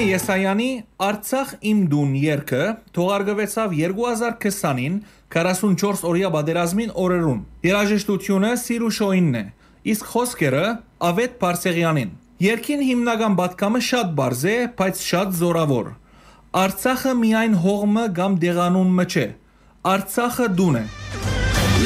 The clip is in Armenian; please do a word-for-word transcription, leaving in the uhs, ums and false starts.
Եսայանի Արցախ իմ դուն երգը թողարկվեցավ երկու հազար քսանին քառասունչորս օրյա պատերազմին օրերուն։ Երաժշտությունը Սիրուշոյինն է, իսկ խոսքերը Ավետ Բարսեղյանին։ Երգին հիմնական պատկամը շատ բարձ է, բայց շատ զորավոր։ Արցախը միայն հողմը կամ դեղանունը չէ, Արցախը դուն է։